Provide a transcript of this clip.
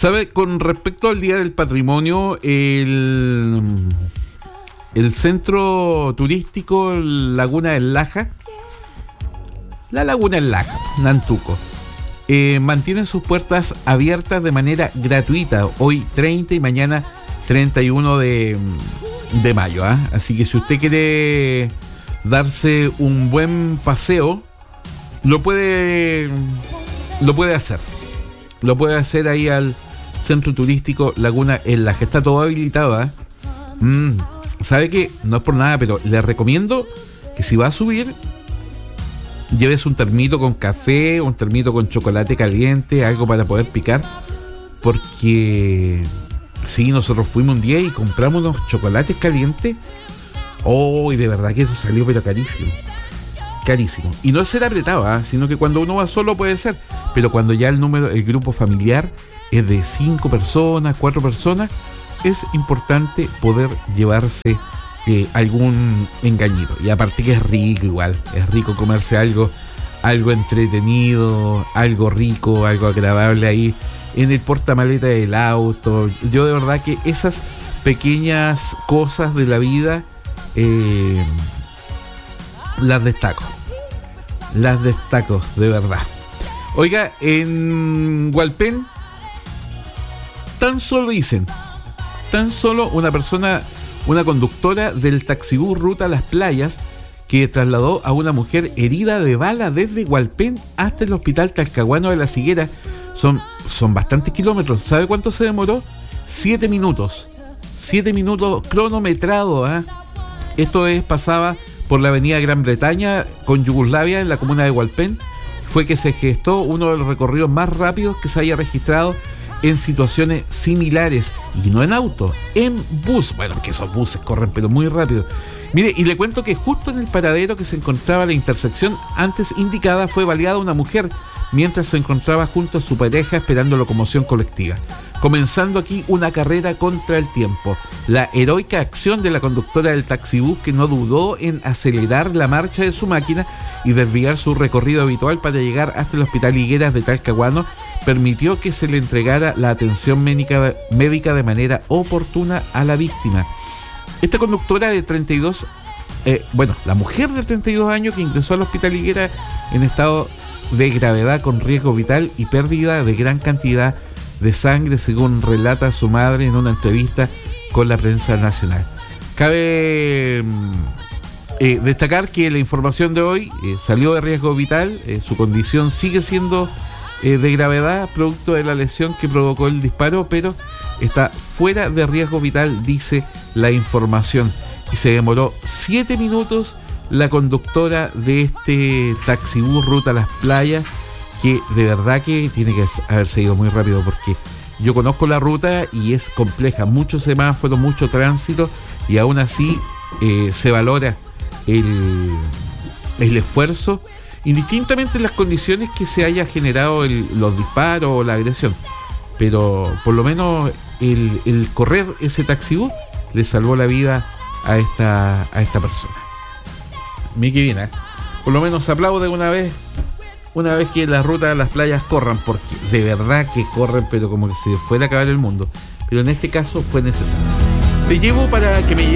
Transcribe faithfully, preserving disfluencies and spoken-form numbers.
¿Sabe? Con respecto al Día del Patrimonio, el, el centro turístico Laguna del Laja, la Laguna del Laja, Nantuco, eh, mantiene sus puertas abiertas de manera gratuita, hoy treinta y mañana treinta y uno de, de mayo, ¿eh? Así que si usted quiere darse un buen paseo, lo puede, lo puede hacer. Lo puede hacer ahí al centro turístico Laguna El Laja. Está todo habilitado, ¿eh? Mm, ¿sabe qué? No es por nada, pero le recomiendo que si va a subir, lleves un termito con café, un termito con chocolate caliente, algo para poder picar. Porque sí, nosotros fuimos un día y compramos unos chocolates calientes. Oh, y de verdad que eso salió pero carísimo. Carísimo. Y no es ser apretado, ¿eh? Sino que cuando uno va solo puede ser. Pero cuando ya el número, el grupo familiar es de cinco personas, cuatro personas, es importante poder llevarse eh, algún engañito. Y aparte que es rico igual. Es rico comerse algo, algo entretenido, algo rico, algo agradable ahí en el portamaleta del auto. Yo de verdad que esas pequeñas cosas de la vida eh, las destaco. Las destaco, de verdad. Oiga, en Hualpén, tan solo dicen, tan solo una persona, una conductora del taxibús Ruta Las Playas, que trasladó a una mujer herida de bala desde Hualpén hasta el hospital Talcahuano de la Higuera. Son, son bastantes kilómetros. ¿Sabe cuánto se demoró? Siete minutos. Siete minutos cronometrados, ¿eh? Esto es, pasaba por la avenida Gran Bretaña con Yugoslavia en la comuna de Hualpén. Fue que se gestó uno de los recorridos más rápidos que se haya registrado en situaciones similares. Y no en auto, en bus. Bueno, que esos buses corren pero muy rápido. Mire, y le cuento que justo en el paradero que se encontraba la intersección antes indicada fue baleada una mujer mientras se encontraba junto a su pareja esperando locomoción colectiva. Comenzando aquí una carrera contra el tiempo. La heroica acción de la conductora del taxibús, que no dudó en acelerar la marcha de su máquina y desviar su recorrido habitual para llegar hasta el hospital Higueras de Talcahuano, permitió que se le entregara la atención médica, médica de manera oportuna a la víctima. Esta conductora de treinta y dos, eh, bueno, la mujer de treinta y dos años que ingresó al hospital Higueras en estado de gravedad con riesgo vital y pérdida de gran cantidad de sangre, según relata su madre en una entrevista con la prensa nacional. Cabe eh, destacar que la información de hoy eh, salió de riesgo vital, eh, su condición sigue siendo eh, de gravedad producto de la lesión que provocó el disparo, pero está fuera de riesgo vital, dice la información. Y se demoró siete minutos la conductora de este taxibús Ruta Las Playas, que de verdad que tiene que haberse ido muy rápido, porque yo conozco la ruta y es compleja, muchos semáforos, mucho tránsito, y aún así eh, se valora el, el esfuerzo, indistintamente en las condiciones que se haya generado el, los disparos o la agresión. Pero por lo menos el, el correr ese taxibús le salvó la vida a esta, a esta persona. Miki Vina, por lo menos aplaude una vez Una vez que las rutas de las playas corran, porque de verdad que corren, pero como que se fuera a acabar el mundo. Pero en este caso fue necesario. Te llevo para que me